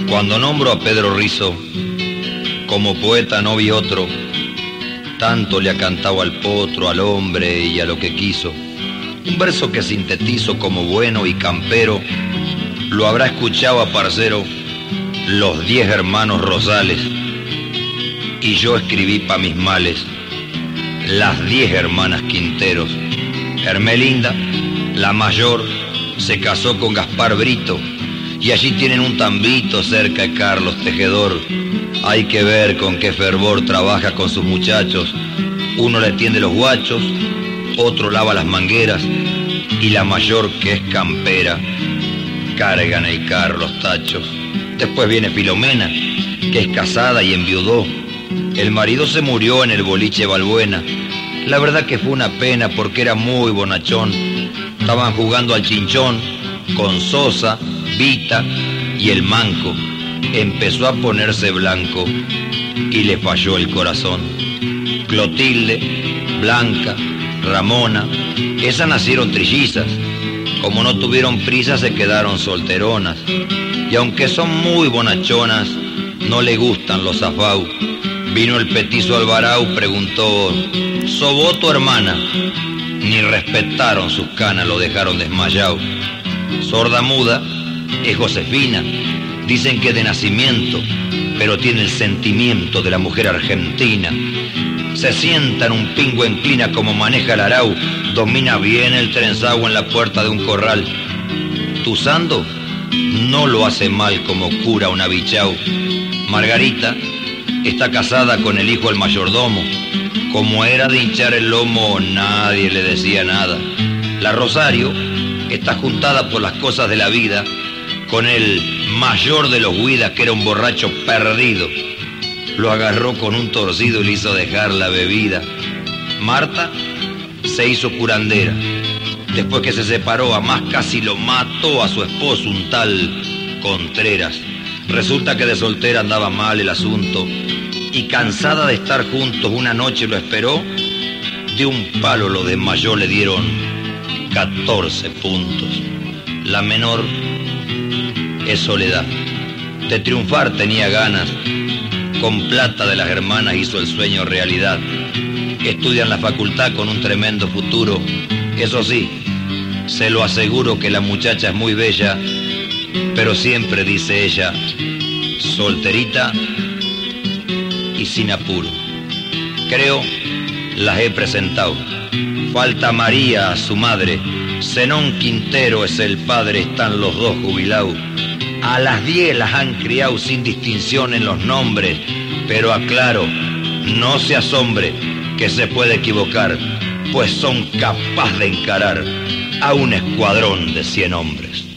Cuando nombro a Pedro Rizo, como poeta no vi otro, tanto le ha cantado al potro, al hombre y a lo que quiso. Un verso que sintetizo como bueno y campero, lo habrá escuchado a parcero los 10 hermanos Rosales, y yo escribí pa' mis males las 10 hermanas Quinteros. Hermelinda, la mayor, se casó con Gaspar Brito, y allí tienen un tambito cerca de Carlos Tejedor. Hay que ver con qué fervor trabaja con sus muchachos. Uno le tiende los guachos, otro lava las mangueras, y la mayor, que es campera, carga en el carro los tachos. Después viene Filomena, que es casada y enviudó. El marido se murió en el boliche Balbuena. La verdad que fue una pena porque era muy bonachón. Estaban jugando al chinchón con Sosa, Vita y el Manco. Empezó a ponerse blanco y le falló el corazón. Clotilde, Blanca, Ramona, esas nacieron trillizas. Como no tuvieron prisa se quedaron solteronas. Y aunque son muy bonachonas, no le gustan los afau. Vino el petizo Alvarau, preguntó: ¿sobó tu hermana? Ni respetaron sus canas, lo dejaron desmayado. Sorda muda es Josefina, dicen que de nacimiento, pero tiene el sentimiento de la mujer argentina. Se sienta en un pingo enclina como maneja el arau, domina bien el trenzagua en la puerta de un corral. Tuzando no lo hace mal como cura un abichau. Margarita está casada con el hijo del mayordomo. Como era de hinchar el lomo, nadie le decía nada. La Rosario está juntada por las cosas de la vida con el mayor de los Guidas, que era un borracho perdido. Lo agarró con un torcido y le hizo dejar la bebida. Marta se hizo curandera. Después que se separó, a más casi lo mató a su esposo, un tal Contreras. Resulta que de soltera andaba mal el asunto, y cansada de estar juntos una noche lo esperó. De un palo lo desmayó, le dieron 14 puntos. La menor es Soledad. De triunfar tenía ganas. Con plata de las hermanas hizo el sueño realidad. Estudia en la facultad con un tremendo futuro. Eso sí, se lo aseguro que la muchacha es muy bella, pero siempre dice ella, solterita y sin apuro. Creo las he presentado. Falta María, su madre. Zenón Quintero es el padre, están los dos jubilados. A las 10 las han criado sin distinción en los nombres, pero aclaro, no se asombre que se puede equivocar, pues son capaces de encarar a un escuadrón de 100 hombres.